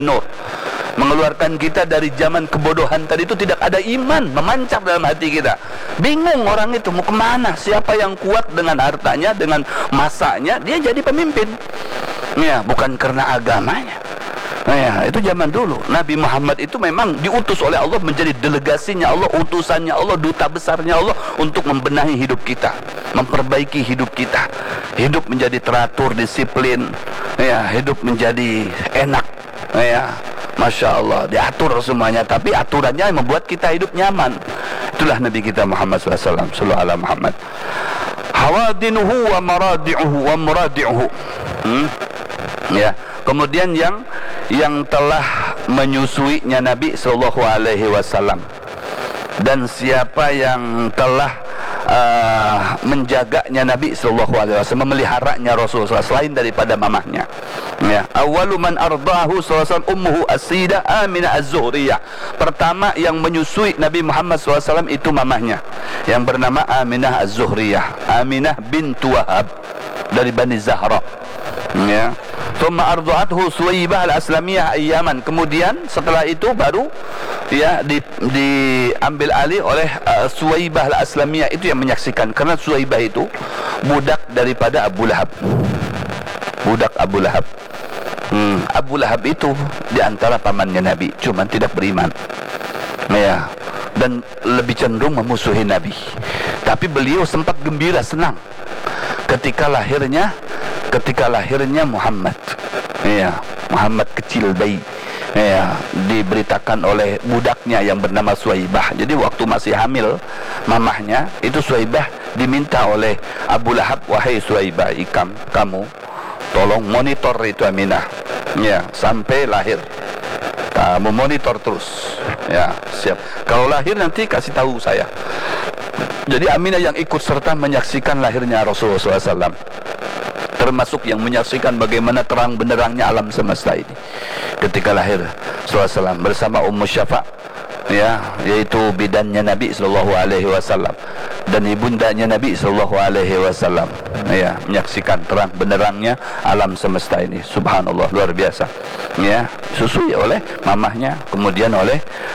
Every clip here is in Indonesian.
nur, mengeluarkan kita dari zaman kebodohan tadi itu. Tidak ada iman memancar dalam hati kita. Bingung orang itu mau kemana. Siapa yang kuat dengan hartanya, dengan masanya, dia jadi pemimpin. Ya, bukan karena agamanya. Ya, itu zaman dulu. Nabi Muhammad itu memang diutus oleh Allah menjadi delegasinya Allah, utusannya Allah, duta besarnya Allah untuk membenahi hidup kita, memperbaiki hidup kita. Hidup menjadi teratur, disiplin, ya, hidup menjadi enak, ya, Masya Allah, diatur semuanya. Tapi aturannya yang membuat kita hidup nyaman. Itulah Nabi kita Muhammad SAW. Sallallahu alaihi Muhammad. Hawadinuhu wa maradi'uhu wa muradi'uhu. Ya, kemudian yang telah menyusuinya Nabi Sallallahu Alaihi Wasallam, dan siapa yang telah menjaganya Nabi Sallallahu Alaihi Wasallam, memeliharanya Rasulullah selain daripada mamahnya. Ya, awwalu man ardahu sallallahu alaihi wasallam ummuhu as-sayyidah Aminah az-Zuhriyah. Pertama yang menyusui Nabi Muhammad SAW itu mamahnya, yang bernama Aminah az-Zuhriyah, Aminah bintu Wahab dari Bani Zahra. Ya. Thumma arda'athu Suwaibah al-Aslamiyah ayyaman. Kemudian setelah itu baru ya diambil alih oleh Suwaibah al-Aslamiyah, itu yang menyaksikan, karena Suwaibah itu budak daripada Abu Lahab. Budak Abu Lahab. Abu Lahab itu diantara pamannya Nabi, cuman tidak beriman. Ya, dan lebih cenderung memusuhi Nabi. Tapi beliau sempat gembira, senang ketika lahirnya Muhammad. Ya, Muhammad kecil bayi. Ya, diberitakan oleh budaknya yang bernama Suwaibah. Jadi waktu masih hamil mamahnya itu, Suwaibah diminta oleh Abu Lahab, wahai Suwaibah, kamu tolong monitor itu Aminah, ya, sampai lahir. Kamu monitor terus, ya, siap. Kalau lahir nanti kasih tahu saya. Jadi Aminah yang ikut serta menyaksikan lahirnya Rasulullah SAW, termasuk yang menyaksikan bagaimana terang benderangnya alam semesta ini ketika lahir SAW bersama Ummu Syafa', ya, yaitu bidannya Nabi Sallallahu Alaihi Wasallam, dan ibundanya Nabi Sallallahu Alaihi Wasallam, ya, menyaksikan terang benderangnya alam semesta ini. Subhanallah, luar biasa. Ya, susui oleh mamahnya, kemudian oleh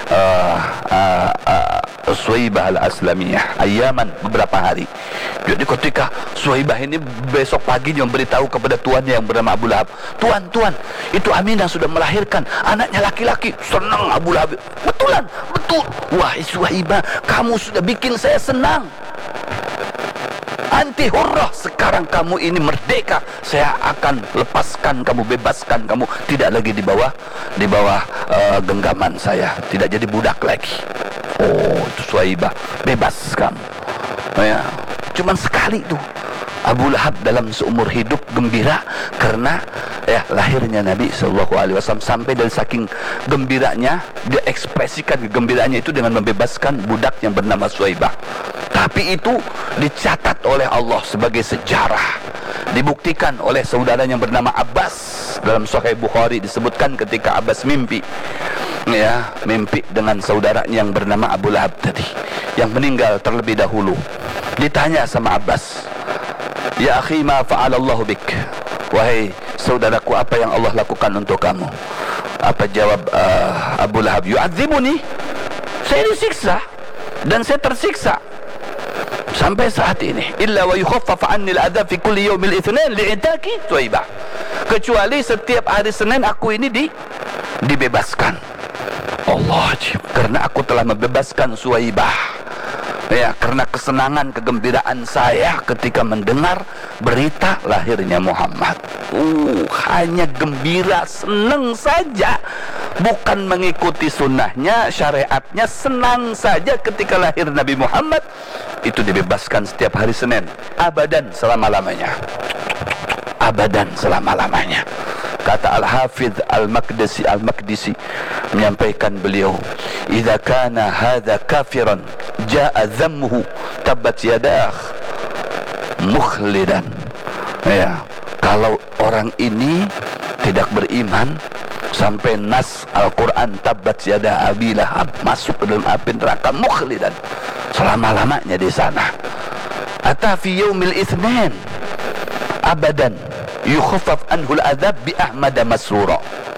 Suwaibah al-Aslamiyah ayyaman, beberapa hari. Jadi ketika Suwaibah ini besok paginya memberitahu kepada tuannya yang bernama Abu Lahab, Tuan, itu Aminah sudah melahirkan anaknya laki-laki. Senang Abu Lahab. Betulan, betul. Wah, Suwaibah, kamu sudah bikin saya senang. Anti hurrah, sekarang kamu ini merdeka. Saya akan lepaskan kamu, bebaskan kamu, tidak lagi di bawah genggaman saya, tidak jadi budak lagi. Oh, itu Suwaibah, bebas kamu. Ya, cuman sekali itu Abu Lahab dalam seumur hidup gembira karena ya lahirnya Nabi Sallallahu Alaihi Wasallam, sampai dari saking gembiranya dia ekspresikan kegembiraannya itu dengan membebaskan budak yang bernama Suwaibah. Tapi itu dicatat oleh Allah sebagai sejarah, dibuktikan oleh saudaranya yang bernama Abbas. Dalam Sahih Bukhari disebutkan ketika Abbas mimpi, ya, mimpi dengan saudaranya yang bernama Abu Lahab tadi, yang meninggal terlebih dahulu. Ditanya sama Abbas, ya akhi, ma fa'alallahu bik, wahai saudaraku, apa yang Allah lakukan untuk kamu? Apa jawab Abu Lahab? Yu'adzibuni, saya disiksa dan saya tersiksa sampai saat ini. Illa wa yukhaffaf anni al-adab fi kulli yawmil itsnain li'itaki Suwaibah, kecuali setiap hari Senin aku ini dibebaskan. Allah, karena aku telah membebaskan Suwaibah. Ya, karena kesenangan, kegembiraan saya ketika mendengar berita lahirnya Muhammad. Hanya gembira, senang saja, bukan mengikuti sunnahnya, syariatnya, senang saja ketika lahir Nabi Muhammad. Itu dibebaskan setiap hari Senin, abadan selama-lamanya, abadan selama-lamanya. Kata Al-Hafidh Al-Maqdisi menyampaikan beliau, idza kana hadza kafiran jaa dhammuhu tabbat yadah mukhlidan. Ya, kalau orang ini tidak beriman sampai nas Al-Quran tabbat yada Abi Lahab, masuk ke dalam api neraka mukhlidan, selama-lamanya di sana. Ata fi yaumil itsnain abadan yukhaffaf anhu al-adzab bi Ahmad masrura.